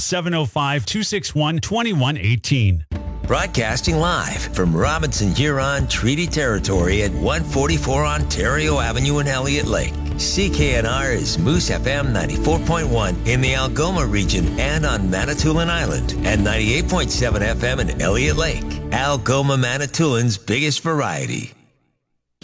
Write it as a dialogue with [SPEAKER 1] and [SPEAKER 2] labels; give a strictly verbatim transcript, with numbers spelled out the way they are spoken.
[SPEAKER 1] seven oh five, two six one, two one one eight.
[SPEAKER 2] Broadcasting live from Robinson Huron Treaty Territory at one forty-four Ontario Avenue in Elliott Lake. C K N R is Moose F M ninety-four point one in the Algoma region and on Manitoulin Island, and ninety-eight point seven F M in Elliott Lake. Algoma Manitoulин's biggest variety.